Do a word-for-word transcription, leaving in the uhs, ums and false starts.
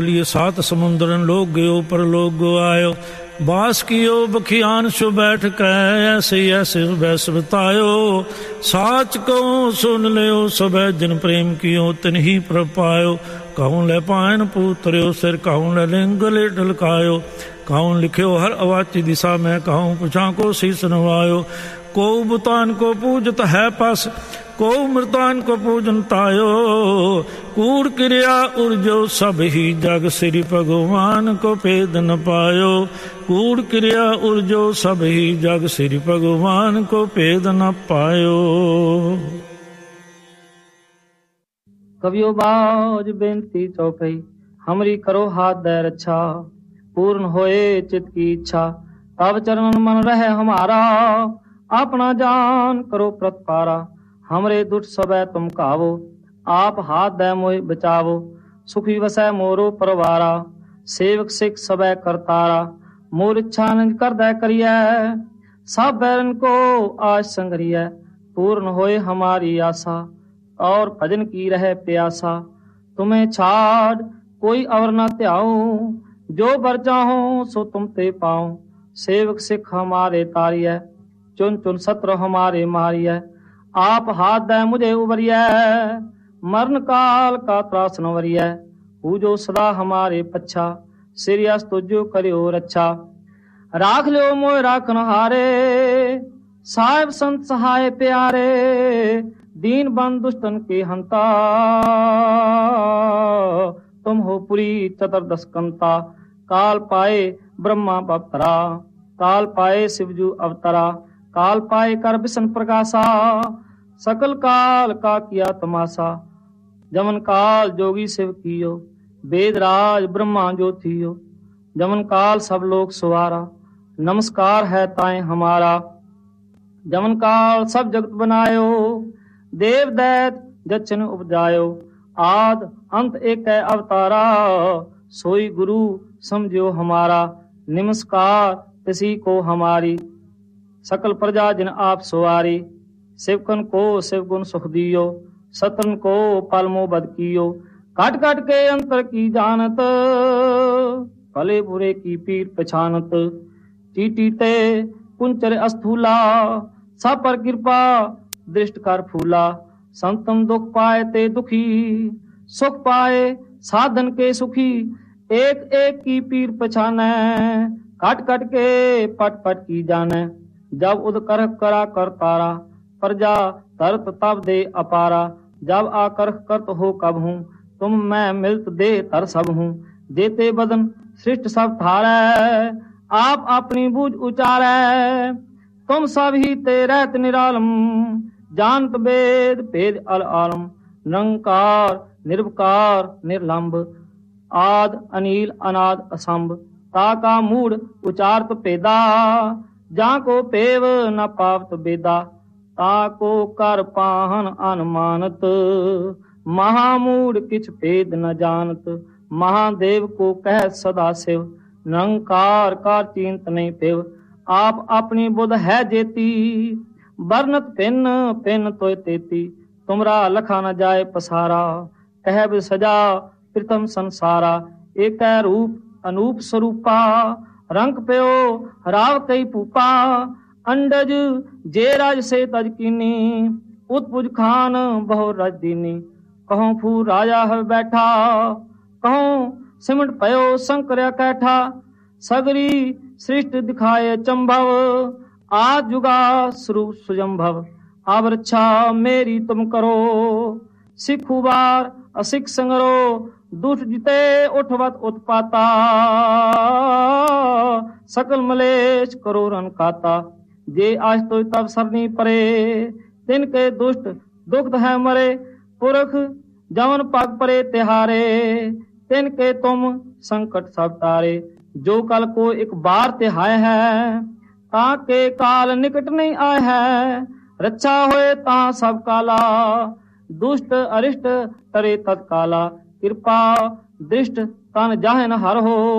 लिए सात समुद्रन लोग गयो पर लोग गो आयो, बास कियो बखियान सो बैठ कै ऐसे ऐसे बैस बतायो। साच कहूँ सुन लियो सब जिन प्रेम कियो तिन ही प्रपायो। कहूँ ले पायन पूतरियो सिर कहूँ ले लिंग ले ढलकायो। कहूँ लिखियो हर अवाची दिशा में कहूँ पुछा को शीस नवायो। को बुतान को पूजत है पास को मृतान को पूजन तायो। कूड़ क्रिया उर्जो सब ही जग श्री भगवान को भेद न पायो। कूड़ क्रिया उर्जो सब ही जग श्री भगवान को भेद न पायो। कवियो बाज बेनती चौपई हमरी करो हाथ दे रक्षा। पूर्ण होए चित की इच्छा तब चरण मन रहे हमारा। अपना जान करो प्रतपारा हमरे दुष्ट सबे तुम कावो। आप हाथ दे मोहि बचावो सुखी वसै मोरो परवारा। सेवक सिख सबे करतारा मोर इच्छा निज कर दे करिए। सब बैरन को आज संगरिए पूर्ण होए हमारी आशा। और भजन की रहे प्यासा तुम्हें छाड़ कोई और न त्याऊं। जो बर चाहो सो तुम ते पाऊं। सेवक सिख हमारे तारिय चुन चुन सत्र हमारे मारिय। आप हाथ दे मुझे उबरिय मरण काल का त्रास न वरिय। पूजो सदा हमारे पच्छा सिरियस तुझो करियो रक्षा। राख लियो मोय राखन हारे साहिब संत सहाय प्यारे। दीन बंद दुष्टन के हंता तुम हो पुरी चतुर्दश कंता। काल पाए ब्रह्मा बवतरा काल पाए शिवजू अवतरा। काल पाए कर विष्णु प्रकाशा सकल काल का किया तमाशा। जमन काल जोगी शिव कियो वेदराज ब्रह्मा जो थियो। जमन काल सब लोग सुवारा नमस्कार है ताए हमारा। जमन काल सब जगत बनायो देव दैत जचन उपजायो। आद अंत एक है अवतारा सोई गुरु समझो हमारा। नमस्कार किसी को हमारी सकल प्रजा जिन आप सुवारी। शिवकन को शिव गुण सुख दियो सतन को पालमो बद कियो। काट काट के अंतर की जानत भले बुरे की पीर पछानत। टीटी ते कुंचर अस्थूला सब पर कृपा दृष्ट कर फूला। संतन दुख पाए ते दुखी सुख पाए साधन के सुखी। एक एक की पीर पछाने काट काट के पट पट की जाने। जब उद कर करा कर तारा प्रजा तरत तब दे अपारा। जब आकर करत हो कब हूँ तुम मैं मिलत दे तर सब हूँ। देते बदन सृष्ट सब थारे आप अपनी बूझ उचारे। तुम सब ही ते रहत निरालम जानत वेद भेद अल आलम। निरंकार निर्विकार निर्लंब आद अनिल अनाद असंभ। ताका मूड उचारत पेदा जाको पेव न पावत बेदा। ताको कर पाहन अनुमानत महामूड किछ भेद न जानत। महादेव को कह सदा शिव निरंकार का चिंत नहीं पेव। आप अपनी बुध है जेती बरनत पिन पिन तोय तेती। तुमरा लखा न जाए पसारा कह सजा प्रथम संसारा। एक रूप अनूप स्वरूपा रंग प्यो राव कई पूपा। अंडज जे राज से तज कीनी उत्पुज खान बहु रज दीनी। कहूँ फू राजा है बैठा कहूँ सिमट पयो शंकर कैठा। सगरी सृष्ट दिखाए चंभव आज जुगा श्रु सुजंभव। अब रक्षा मेरी तुम करो सिखु बार असिख संगरो। दुष्ट जिते उठवत उत्पाता सकल मलेश करो रन खाता। जे आज तो तब सरनी परे तिनके दुष्ट दुख है मरे। पुरख जवन पग परे तिहारे तिनके तुम संकट सब तारे। जो कल को एक बार तिहाय है ताके काल निकट नहीं आए है। रक्षा होए ता सब काला दुष्ट अरिष्ट तरे तत्काला। कृपा दृष्ट तन जाहन हर हो